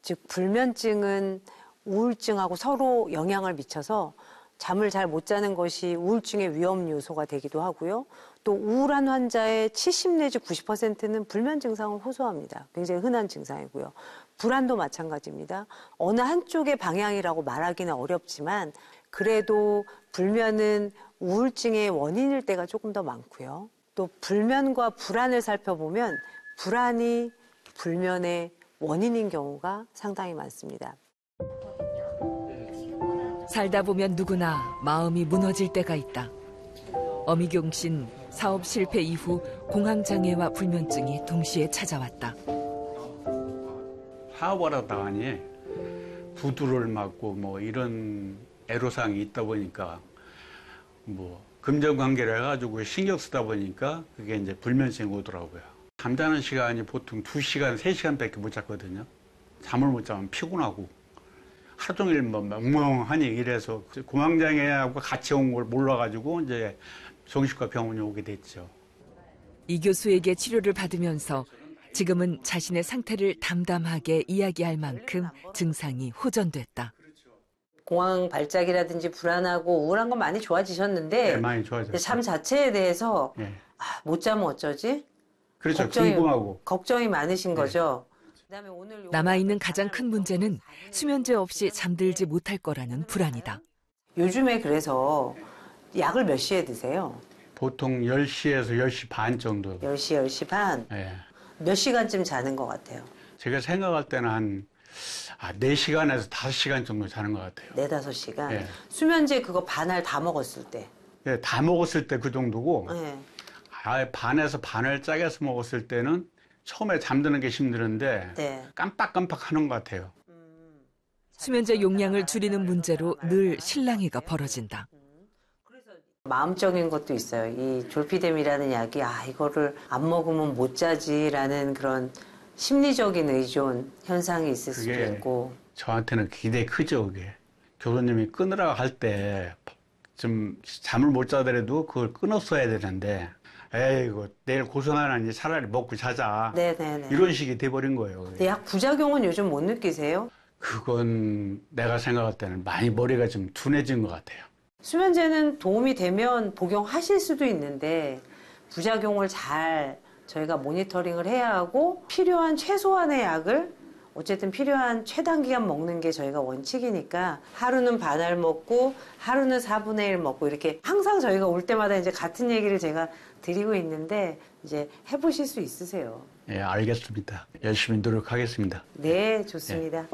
즉 불면증은 우울증하고 서로 영향을 미쳐서 잠을 잘 못 자는 것이 우울증의 위험 요소가 되기도 하고요. 또 우울한 환자의 70 내지 90%는 불면 증상을 호소합니다. 굉장히 흔한 증상이고요. 불안도 마찬가지입니다. 어느 한쪽의 방향이라고 말하기는 어렵지만 그래도 불면은 우울증의 원인일 때가 조금 더 많고요. 또 불면과 불안을 살펴보면 불안이 불면의 원인인 경우가 상당히 많습니다. 살다 보면 누구나 마음이 무너질 때가 있다. 어미경 씨는 사업 실패 이후 공황장애와 불면증이 동시에 찾아왔다. 사업을 하다가니 부두를 맞고 뭐 이런 애로사항이 있다 보니까 뭐 금전관계를 해가지고 신경 쓰다 보니까 그게 이제 불면증이 오더라고요. 잠자는 시간이 보통 2시간, 3시간밖에 못 잤거든요. 잠을 못 자면 피곤하고 하루 종일 뭐 멍멍하니 이래서 공황장애하고 같이 온 걸 몰라가지고 이제 정신과 병원에 오게 됐죠. 이 교수에게 치료를 받으면서 지금은 자신의 상태를 담담하게 이야기할 만큼 증상이 호전됐다. 공황 발작이라든지 불안하고 우울한 건 많이 좋아지셨는데 네, 많이 좋아졌어요. 잠 자체에 대해서 네. 못 자면 어쩌지? 그렇죠. 궁금하고. 걱정이 많으신 거죠. 남아있는 가장 큰 문제는 수면제 없이 잠들지 못할 거라는 불안이다. 요즘에 그래서 약을 몇 시에 드세요? 보통 10시에서 10시 반 정도. 10시, 10시 반? 네. 몇 시간쯤 자는 것 같아요? 제가 생각할 때는 한 4시간에서 5시간 정도 자는 것 같아요. 4, 5시간? 네. 수면제 그거 반알 다 먹었을 때? 네, 다 먹었을 때 그 정도고 네. 반에서 반을 짜게서 먹었을 때는 처음에 잠드는 게 힘드는데 네. 깜빡깜빡 하는 것 같아요. 수면제 용량을 줄이는 문제로 늘 실랑이가 벌어진다. 마음적인 것도 있어요. 이 졸피뎀이라는 약이 이거를 안 먹으면 못 자지라는 그런 심리적인 의존 현상이 있을 수도 있고. 저한테는 굉장히 크죠, 그게. 교수님이 끊으라고 할 때 좀 잠을 못 자더라도 그걸 끊었어야 되는데 에이고 내일 고생하느니 차라리 먹고 자자. 네네네. 이런 식이 돼버린 거예요. 근데 약 부작용은 요즘 못 느끼세요? 그건 내가 생각할 때는 많이 머리가 좀 둔해진 것 같아요. 수면제는 도움이 되면 복용하실 수도 있는데 부작용을 잘 저희가 모니터링을 해야 하고 필요한 최소한의 약을 어쨌든 필요한 최단기간 먹는 게 저희가 원칙이니까 하루는 반알 먹고 하루는 4분의 1 먹고 이렇게 항상 저희가 올 때마다 이제 같은 얘기를 제가 드리고 있는데 이제 해보실 수 있으세요? 예, 알겠습니다. 열심히 노력하겠습니다. 네, 좋습니다.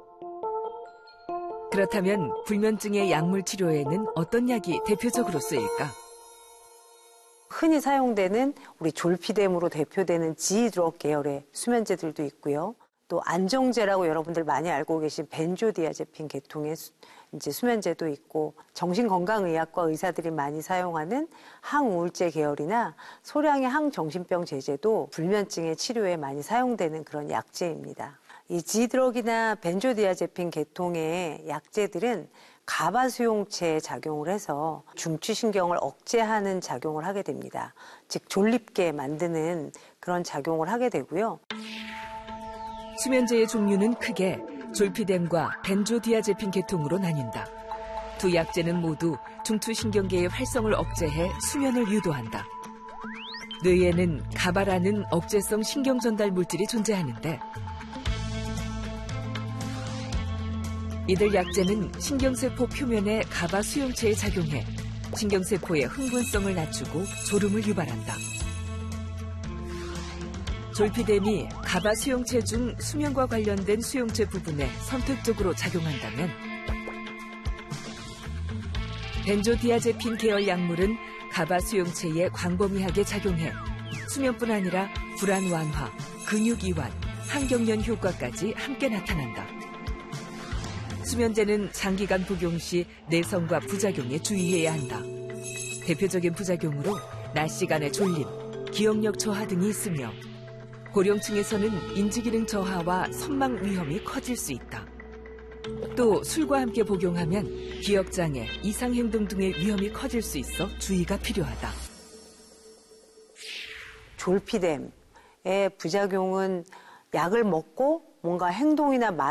그렇다면 불면증의 약물 치료에는 어떤 약이 대표적으로 쓰일까? 흔히 사용되는 우리 졸피뎀으로 대표되는 지드럭 계열의 수면제들도 있고요. 또 안정제라고 여러분들 많이 알고 계신 벤조디아제핀 계통의 이제 수면제도 있고 정신건강의학과 의사들이 많이 사용하는 항우울제 계열이나 소량의 항정신병 제제도 불면증의 치료에 많이 사용되는 그런 약제입니다. 이 지드럭이나 벤조디아제핀 계통의 약제들은 가바 수용체에 작용을 해서 중추신경을 억제하는 작용을 하게 됩니다. 즉 졸립게 만드는 그런 작용을 하게 되고요. 수면제의 종류는 크게 졸피뎀과 벤조디아제핀 계통으로 나뉜다. 두 약제는 모두 중추신경계의 활성을 억제해 수면을 유도한다. 뇌에는 가바라는 억제성 신경전달 물질이 존재하는데 이들 약제는 신경세포 표면의 가바 수용체에 작용해 신경세포의 흥분성을 낮추고 졸음을 유발한다. 졸피뎀이 가바 수용체 중 수면과 관련된 수용체 부분에 선택적으로 작용한다면 벤조디아제핀 계열 약물은 가바 수용체에 광범위하게 작용해 수면뿐 아니라 불안 완화, 근육 이완, 항경련 효과까지 함께 나타난다. 수면제는 장기간 복용 시 내성과 부작용에 주의해야 한다. 대표적인 부작용으로 낮 시간의 졸림, 기억력 저하 등이 있으며 고령층에서는 인지기능 저하와 선망 위험이 커질 수 있다. 또 술과 함께 복용하면 기억장애, 이상행동 등의 위험이 커질 수 있어 주의가 필요하다. 졸피뎀의 부작용은 약을 먹고 뭔가 행동이나 말